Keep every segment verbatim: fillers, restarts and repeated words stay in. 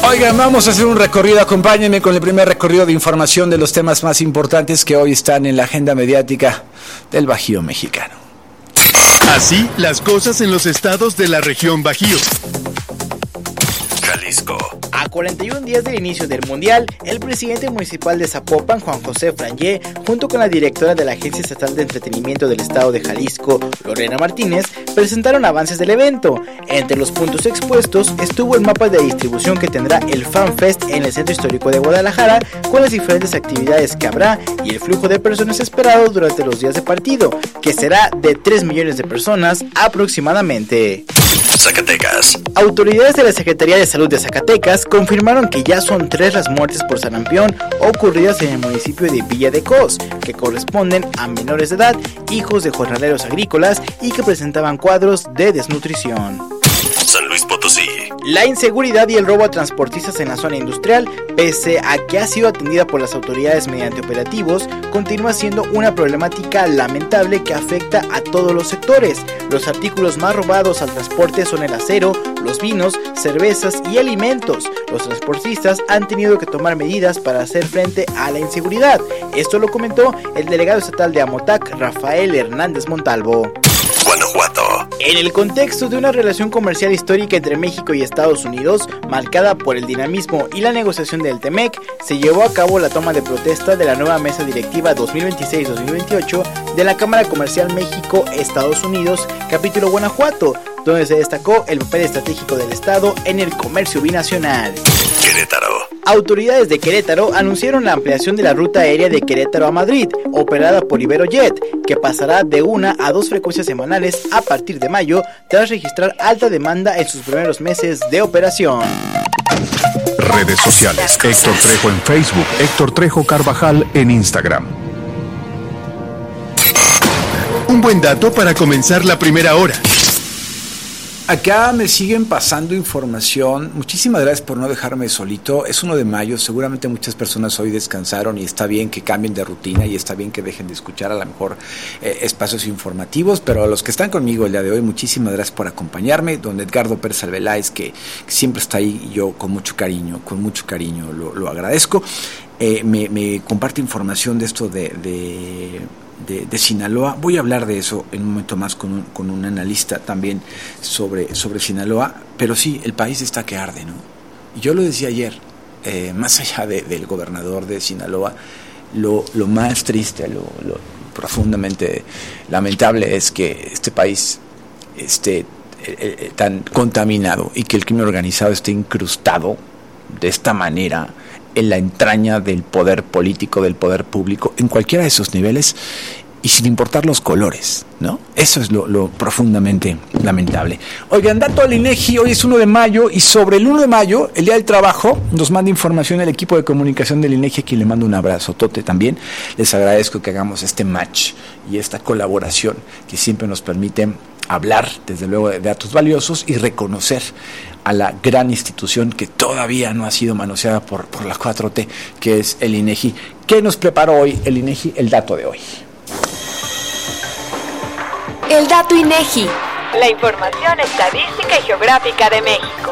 Oigan, vamos a hacer un recorrido, acompáñenme con el primer recorrido de información de los temas más importantes que hoy están en la agenda mediática del Bajío mexicano. Así las cosas en los estados de la región Bajío. Jalisco. A cuarenta y un días del inicio del Mundial, el presidente municipal de Zapopan, Juan José Frangé, junto con la directora de la Agencia Estatal de Entretenimiento del Estado de Jalisco, Lorena Martínez, presentaron avances del evento. Entre los puntos expuestos estuvo el mapa de distribución que tendrá el FanFest en el Centro Histórico de Guadalajara, con las diferentes actividades que habrá y el flujo de personas esperado durante los días de partido, que será de tres millones de personas aproximadamente. Zacatecas. Autoridades de la Secretaría de Salud de Zacatecas confirmaron que ya son tres las muertes por sarampión ocurridas en el municipio de Villa de Cos, que corresponden a menores de edad, hijos de jornaleros agrícolas y que presentaban cuadros de desnutrición. San Luis Potosí. La inseguridad y el robo a transportistas en la zona industrial, pese a que ha sido atendida por las autoridades mediante operativos, continúa siendo una problemática lamentable que afecta a todos los sectores. Los artículos más robados al transporte son el acero, los vinos, cervezas y alimentos. Los transportistas han tenido que tomar medidas para hacer frente a la inseguridad. Esto lo comentó el delegado estatal de Amotac, Rafael Hernández Montalvo. Guanajuato. En el contexto de una relación comercial histórica entre México y Estados Unidos, marcada por el dinamismo y la negociación del Temec, se llevó a cabo la toma de protesta de la nueva mesa directiva dos mil veintiséis dos mil veintiocho de la Cámara Comercial México-Estados Unidos, capítulo Guanajuato, donde se destacó el papel estratégico del Estado en el comercio binacional. Querétaro. Autoridades de Querétaro anunciaron la ampliación de la ruta aérea de Querétaro a Madrid, operada por Iberojet, que pasará de una a dos frecuencias semanales a partir de mayo, tras registrar alta demanda en sus primeros meses de operación. Redes sociales. Héctor Trejo en Facebook, Héctor Trejo Carvajal en Instagram. Un buen dato para comenzar la primera hora. Acá me siguen pasando información. Muchísimas gracias por no dejarme solito. Es uno de mayo, seguramente muchas personas hoy descansaron y está bien que cambien de rutina y está bien que dejen de escuchar a lo mejor eh, espacios informativos, pero a los que están conmigo el día de hoy, muchísimas gracias por acompañarme. Don Edgardo Pérez Alveláez, que, que siempre está ahí, y yo con mucho cariño, con mucho cariño lo, lo agradezco. Eh, me, me comparte información de esto de... de De, de Sinaloa. Voy a hablar de eso en un momento más con un, con un analista también sobre, sobre Sinaloa, pero sí, el país está que arde, ¿no? Y yo lo decía ayer, eh, más allá de, del gobernador de Sinaloa, lo, lo más triste, lo, lo profundamente lamentable es que este país esté eh, eh, tan contaminado y que el crimen organizado esté incrustado de esta manera en la entraña del poder político, del poder público, en cualquiera de esos niveles y sin importar los colores, ¿no? Eso es lo, lo profundamente lamentable. Oigan, dato al INEGI, hoy es uno de mayo y sobre el uno de mayo, el Día del Trabajo, nos manda información el equipo de comunicación del INEGI, a quien le mando un abrazo tote también. Les agradezco que hagamos este match y esta colaboración que siempre nos permite hablar, desde luego, de datos valiosos y reconocer a la gran institución que todavía no ha sido manoseada por, por la cuatro T, que es el INEGI. ¿Qué nos preparó hoy el INEGI? El dato de hoy. El dato INEGI. La información estadística y geográfica de México.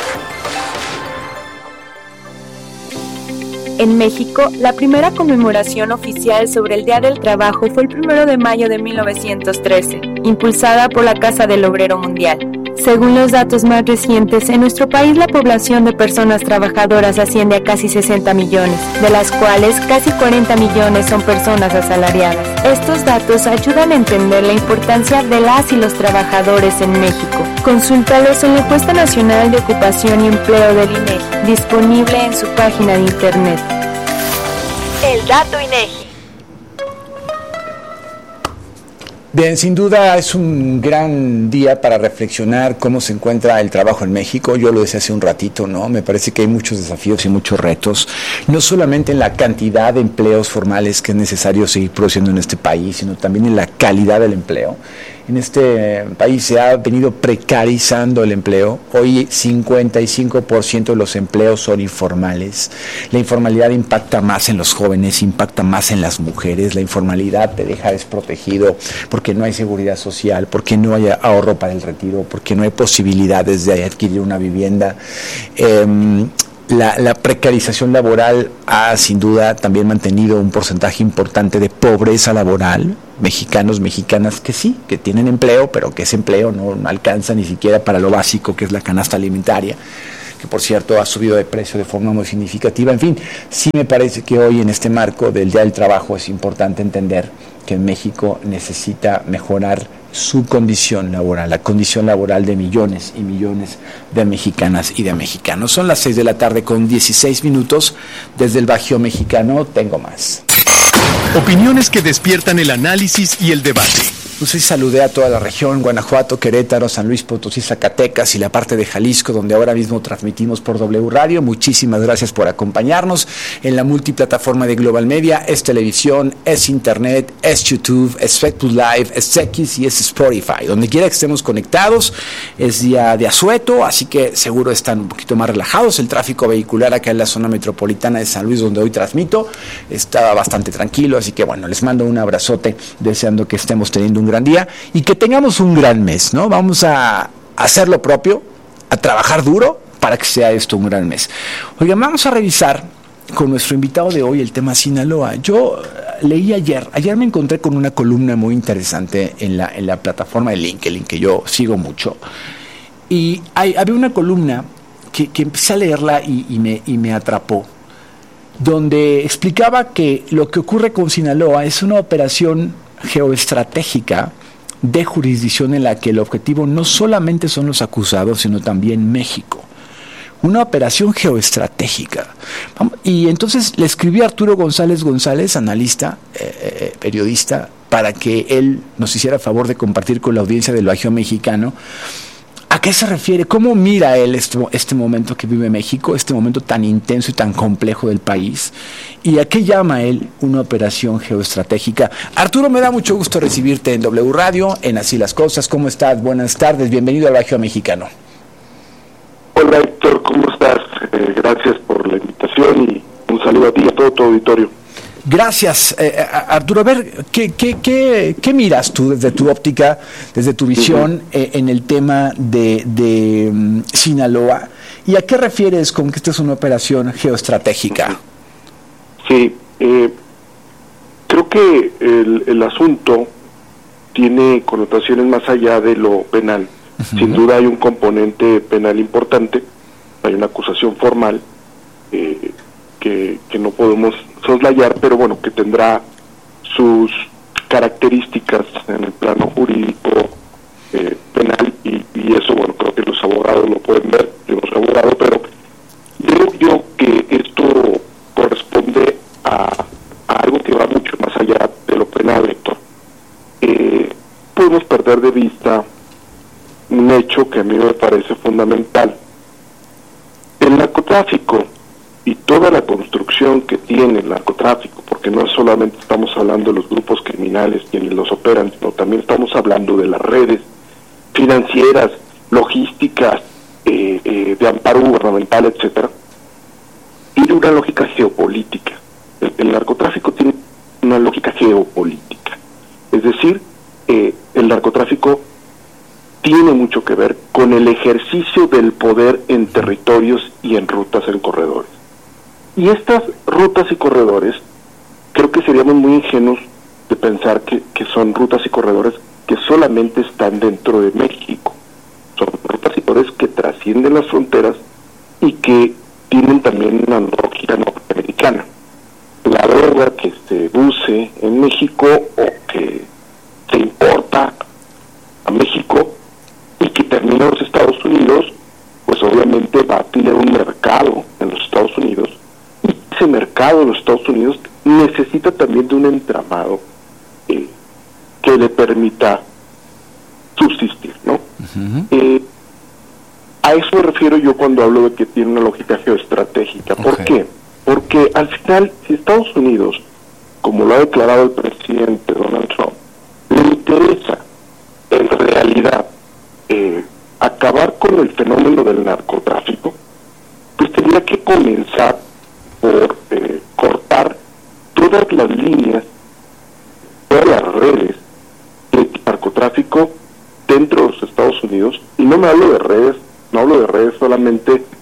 En México, la primera conmemoración oficial sobre el Día del Trabajo fue el primero de mayo de mil novecientos trece, impulsada por la Casa del Obrero Mundial. Según los datos más recientes, en nuestro país la población de personas trabajadoras asciende a casi sesenta millones, de las cuales casi cuarenta millones son personas asalariadas. Estos datos ayudan a entender la importancia de las y los trabajadores en México. Consúltalos en la Encuesta Nacional de Ocupación y Empleo del INEGI, disponible en su página de internet. El dato INEGI. Bien, sin duda es un gran día para reflexionar cómo se encuentra el trabajo en México. Yo lo decía hace un ratito, ¿no? Me parece que hay muchos desafíos y muchos retos, no solamente en la cantidad de empleos formales que es necesario seguir produciendo en este país, sino también en la calidad del empleo. En este país se ha venido precarizando el empleo. Hoy cincuenta y cinco por ciento de los empleos son informales. La informalidad impacta más en los jóvenes, impacta más en las mujeres. La informalidad te deja desprotegido porque no hay seguridad social, porque no hay ahorro para el retiro, porque no hay posibilidades de adquirir una vivienda. Eh, la, la precarización laboral ha sin duda también mantenido un porcentaje importante de pobreza laboral, mexicanos, mexicanas que sí, que tienen empleo, pero que ese empleo no, no alcanza ni siquiera para lo básico que es la canasta alimentaria, que por cierto ha subido de precio de forma muy significativa. En fin, sí me parece que hoy en este marco del Día del Trabajo es importante entender que México necesita mejorar su condición laboral, la condición laboral de millones y millones de mexicanas y de mexicanos. Son las seis de la tarde con dieciséis minutos. Desde el Bajío Mexicano tengo más. Opiniones que despiertan el análisis y el debate. Pues hoy saludé a toda la región, Guanajuato, Querétaro, San Luis Potosí, Zacatecas y la parte de Jalisco, donde ahora mismo transmitimos por W Radio. Muchísimas gracias por acompañarnos en la multiplataforma de Global Media. Es televisión, es internet, es YouTube, es Facebook Live, es X y es Spotify. Donde quiera que estemos conectados, es día de asueto, así que seguro están un poquito más relajados. El tráfico vehicular acá en la zona metropolitana de San Luis, donde hoy transmito, está bastante tranquilo, así que bueno, les mando un abrazote, deseando que estemos teniendo un gran día y que tengamos un gran mes, ¿no? Vamos a hacer lo propio, a trabajar duro para que sea esto un gran mes. Oigan, vamos a revisar con nuestro invitado de hoy el tema Sinaloa. Yo leí ayer, ayer me encontré con una columna muy interesante en la, en la plataforma de LinkedIn, que yo sigo mucho, y hay, había una columna que, que empecé a leerla y, y, me, y me atrapó, donde explicaba que lo que ocurre con Sinaloa es una operación geoestratégica de jurisdicción en la que el objetivo no solamente son los acusados, sino también México. Una operación geoestratégica. Y entonces le escribí a Arturo González González, analista, eh, periodista, para que él nos hiciera favor de compartir con la audiencia del Bajío Mexicano ¿a qué se refiere? ¿Cómo mira él este, este momento que vive México, este momento tan intenso y tan complejo del país? ¿Y a qué llama él una operación geoestratégica? Arturo, me da mucho gusto recibirte en W Radio, en Así las Cosas. ¿Cómo estás? Buenas tardes, bienvenido al Bajío Mexicano. Hola Héctor, ¿cómo estás? Eh, gracias por la invitación y un saludo a ti y a todo tu auditorio. Gracias, eh, Arturo. A ver, ¿qué, qué, qué, ¿qué miras tú desde tu óptica, desde tu visión uh-huh. eh, en el tema de, de um, Sinaloa? ¿Y a qué refieres con que esta es una operación geoestratégica? Sí, eh, creo que el, el asunto tiene connotaciones más allá de lo penal. Uh-huh. Sin duda hay un componente penal importante, hay una acusación formal eh, que, que no podemos soslayar, pero bueno, que tendrá sus características en el plano jurídico eh, penal y, y eso, bueno, creo que los abogados lo pueden ver, yo no soy abogado, pero creo yo que esto corresponde a, a algo que va mucho más allá de lo penal, Héctor. Eh, podemos perder de vista un hecho que a mí me parece fundamental. El narcotráfico y toda la construcción que tiene el narcotráfico, porque no solamente estamos hablando de los grupos criminales quienes los operan, sino también estamos hablando de las redes financieras, logísticas, eh, eh, de amparo gubernamental, etcétera, tiene una lógica geopolítica. El, el narcotráfico tiene una lógica geopolítica, es decir, eh, el narcotráfico tiene mucho que ver con el ejercicio del poder en territorios y en rutas, en corredores. Y estas rutas y corredores, creo que seríamos muy ingenuos de pensar que, que son rutas y corredores que solamente están dentro de México. Son rutas y corredores que trascienden las fronteras y que tienen también una lógica norteamericana. La droga que se use en México o que se importa a México y que termina en los Estados Unidos, pues obviamente va a tener un mercado en los Estados Unidos. Ese mercado de los Estados Unidos necesita también de un entramado eh, que le permita subsistir, ¿no? Uh-huh. Eh, a eso me refiero yo cuando hablo de que tiene una lógica geoestratégica. ¿Por okay. qué? Porque al final, si Estados Unidos, como lo ha declarado el presidente Donald Trump, le interesa en realidad eh, acabar con el fenómeno del narcotráfico, pues tendría que comenzar por eh, cortar todas las líneas, todas las redes de narcotráfico dentro de los Estados Unidos, y no me hablo de redes, no hablo de redes solamente de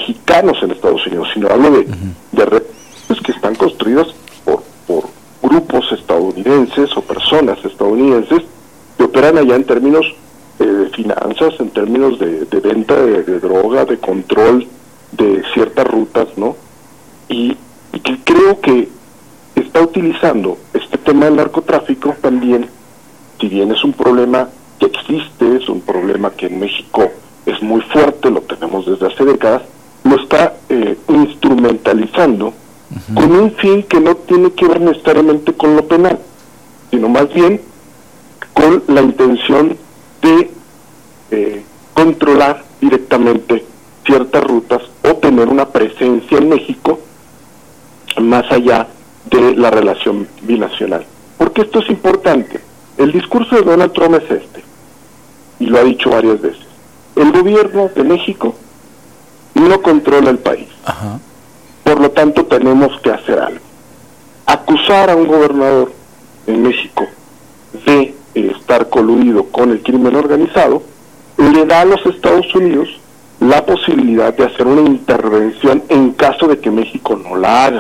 mexicanos en Estados Unidos, sino hablo de, uh-huh. de redes que están construidas por, por grupos estadounidenses o personas estadounidenses que operan allá en términos eh, de finanzas, en términos de, de venta de, de droga, de control de ciertas rutas, ¿no? Y, y que creo que está utilizando este tema del narcotráfico también, si bien es un problema que existe, es un problema que en México es muy fuerte, lo tenemos desde hace décadas, lo está eh, instrumentalizando uh-huh. con un fin que no tiene que ver necesariamente con lo penal, sino más bien con la intención de eh, controlar directamente ciertas rutas o tener una presencia en México más allá de la relación binacional. Porque esto es importante. El discurso de Donald Trump es este, y lo ha dicho varias veces. El gobierno de México no controla el país. Ajá. Por lo tanto, tenemos que hacer algo. Acusar a un gobernador en México de eh, estar coludido con el crimen organizado le da a los Estados Unidos la posibilidad de hacer una intervención en caso de que México no la haga.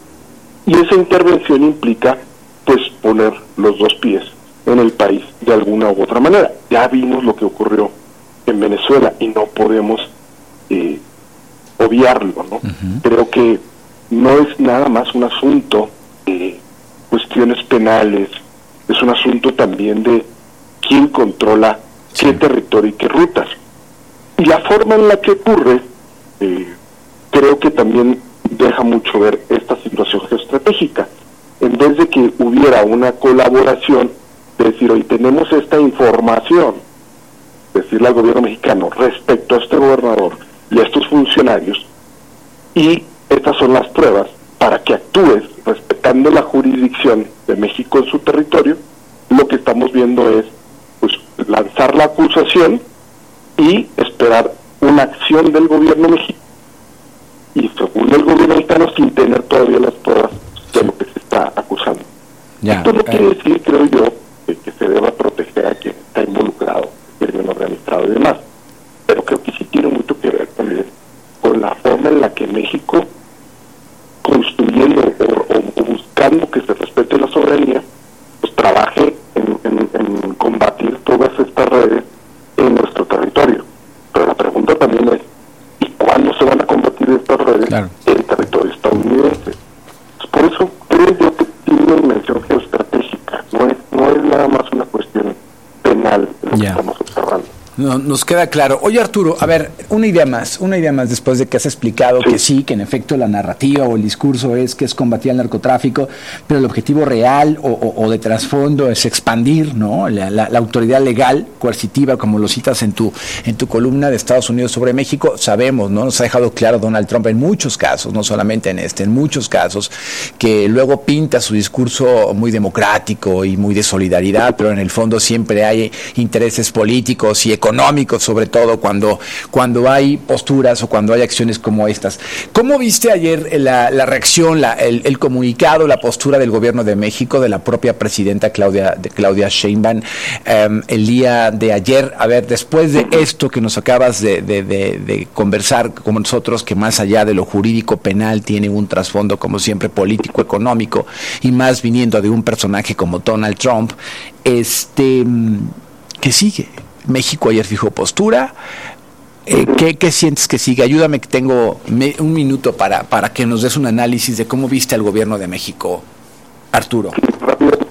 Y esa intervención implica, pues, poner los dos pies en el país de alguna u otra manera. Ya vimos lo que ocurrió en Venezuela y no podemos eh, obviarlo, ¿no? Uh-huh. Creo que no es nada más un asunto de cuestiones penales, es un asunto también de quién controla sí. qué territorio y qué rutas. Y la forma en la que ocurre, eh, creo que también deja mucho ver esta situación geoestratégica. En vez de que hubiera una colaboración, de decir, hoy tenemos esta información, decirle al gobierno mexicano respecto a este gobernador y a estos funcionarios, y estas son las pruebas para que actúes respetando la jurisdicción de México en su territorio, lo que estamos viendo es pues lanzar la acusación y esperar una acción del gobierno mexicano, y según el gobierno mexicano, sin tener todavía las pruebas de lo que se está acusando. Ya, Esto no eh. quiere decir, creo yo, que, que se deba proteger a quien está involucrado, el crimen organizado y demás, pero creo que sí tiene mucho que ver también con la forma en la que México, construyendo o, o, o buscando que se respete la soberanía, pues trabaje en, en, en combatir todas estas redes en nuestro territorio. Pero la pregunta también es, ¿y cuándo se van a combatir estas redes claro. en territorio estadounidense? Pues por eso creo yo que tiene una dimensión geoestratégica, no es, no es nada más una cuestión penal lo yeah. que estamos observando. No, nos queda claro. Oye, Arturo, a ver, una idea más, una idea más después de que has explicado sí. que sí, que en efecto la narrativa o el discurso es que es combatir el narcotráfico, pero el objetivo real o, o, o de trasfondo es expandir, ¿no? La, la, la autoridad legal, coercitiva, como lo citas en tu en tu columna de Estados Unidos sobre México. Sabemos, ¿no? Nos ha dejado claro Donald Trump en muchos casos, no solamente en este, en muchos casos, que luego pinta su discurso muy democrático y muy de solidaridad, pero en el fondo siempre hay intereses políticos y económicos, sobre todo cuando cuando hay posturas o cuando hay acciones como estas. ¿Cómo viste ayer la, la reacción, la, el, el comunicado, la postura del gobierno de México, de la propia presidenta Claudia, de Claudia Sheinbaum um, el día de ayer? A ver, después de esto que nos acabas de, de, de, de conversar con nosotros, que más allá de lo jurídico penal tiene un trasfondo, como siempre, político, económico, y más viniendo de un personaje como Donald Trump, este, ¿qué sigue? México ayer fijó postura. Eh, ¿qué, ¿Qué sientes que sigue? Ayúdame, que tengo me, un minuto para, para que nos des un análisis de cómo viste al gobierno de México, Arturo. Rápido.